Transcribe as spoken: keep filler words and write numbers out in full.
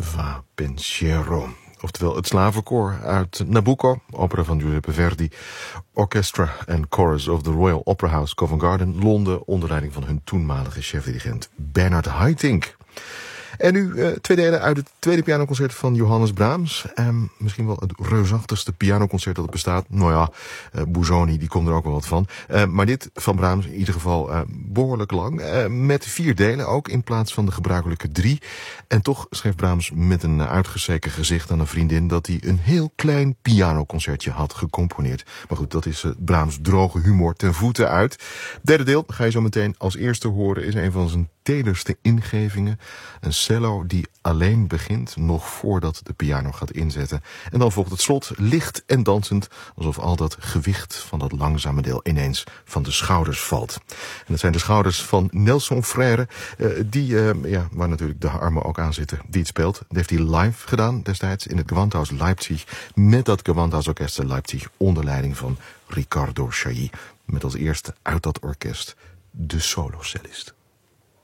Va Pensiero. Oftewel het slavenkoor uit Nabucco, opera van Giuseppe Verdi. Orchestra and Chorus of the Royal Opera House, Covent Garden, Londen, onder leiding van hun toenmalige chef-dirigent Bernard Haitink. En nu uh, twee delen uit het tweede pianoconcert van Johannes Brahms. Um, misschien wel het reusachtigste pianoconcert dat er bestaat. Nou ja, uh, Busoni, die komt er ook wel wat van. Uh, maar dit van Brahms in ieder geval uh, behoorlijk lang. Uh, met vier delen ook, in plaats van de gebruikelijke drie. En toch schreef Brahms met een uitgezeken gezicht aan een vriendin dat hij een heel klein pianoconcertje had gecomponeerd. Maar goed, dat is uh, Brahms droge humor ten voeten uit. Derde deel, ga je zo meteen als eerste horen, is een van zijn tederste ingevingen. Een cello die alleen begint, nog voordat de piano gaat inzetten. En dan volgt het slot, licht en dansend, alsof al dat gewicht van dat langzame deel ineens van de schouders valt. En dat zijn de schouders van Nelson Freire, uh, die, uh, ja, waar natuurlijk de armen ook aan zitten, die het speelt. Dat heeft hij live gedaan destijds in het Gewandhaus Leipzig, met dat Gewandhaus Orchester Leipzig onder leiding van Riccardo Chailly. Met als eerste uit dat orkest de solocellist.